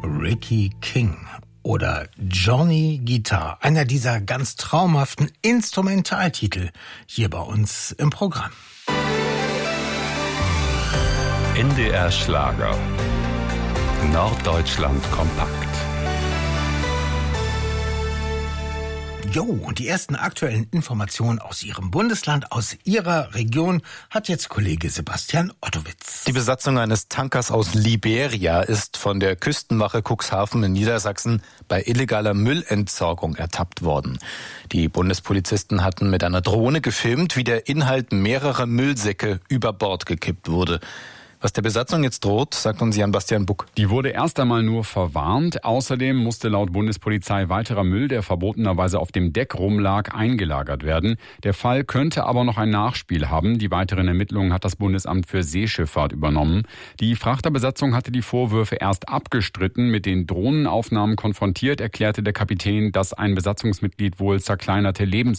Ricky King oder Johnny Guitar, einer dieser ganz traumhaften Instrumentaltitel hier bei uns im Programm. NDR Schlager. Norddeutschland kompakt. Jo, und die ersten aktuellen Informationen aus Ihrem Bundesland, aus Ihrer Region, hat jetzt Kollege Sebastian Ottowitz. Die Besatzung eines Tankers aus Liberia ist von der Küstenwache Cuxhaven in Niedersachsen bei illegaler Müllentsorgung ertappt worden. Die Bundespolizisten hatten mit einer Drohne gefilmt, wie der Inhalt mehrerer Müllsäcke über Bord gekippt wurde. Was der Besatzung jetzt droht, sagt uns Jan-Bastian Buck. Die wurde erst einmal nur verwarnt. Außerdem musste laut Bundespolizei weiterer Müll, der verbotenerweise auf dem Deck rumlag, eingelagert werden. Der Fall könnte aber noch ein Nachspiel haben. Die weiteren Ermittlungen hat das Bundesamt für Seeschifffahrt übernommen. Die Frachterbesatzung hatte die Vorwürfe erst abgestritten. Mit den Drohnenaufnahmen konfrontiert, erklärte der Kapitän, dass ein Besatzungsmitglied wohl zerkleinerte